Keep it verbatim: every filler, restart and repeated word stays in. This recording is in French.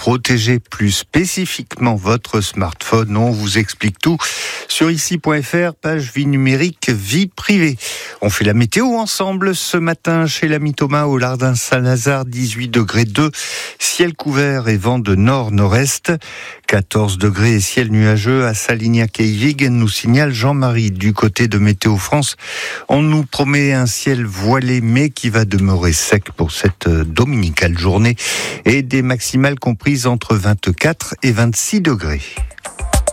protéger plus spécifiquement votre smartphone. On vous explique tout sur ici point f r, page vie numérique, vie privée. On fait la météo ensemble ce matin chez l'ami Thomas au Lardin Saint-Lazare, dix-huit degrés deux, ciel couvert et vent de nord-nord-est, quatorze degrés et ciel nuageux à Salignac-Eyvig, nous signale Jean-Marie. Du côté de Météo France, on nous promet un ciel voilé mais qui va demeurer sec pour cette dominicale journée et des maximales comprises entre vingt-quatre et vingt-six degrés.